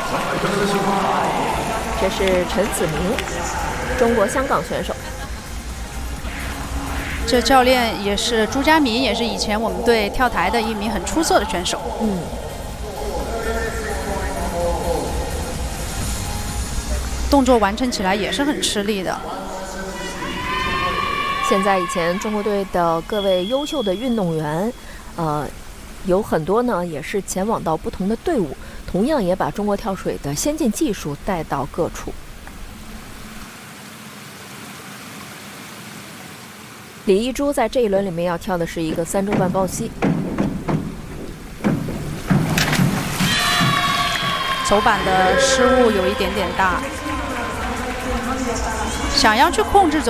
这是陈子明，中国香港选手。 这教练也是朱家明，也是以前我们队跳台的一名很出色的选手。动作完成起来也是很吃力的。 现在以前中国队的各位优秀的运动员，有很多呢也是前往到不同的队伍，同样也把中国跳水的先进技术带到各处。李一珠在这一轮里面要跳的是一个3周半抱膝， 手板的失误有一点点大，想要去控制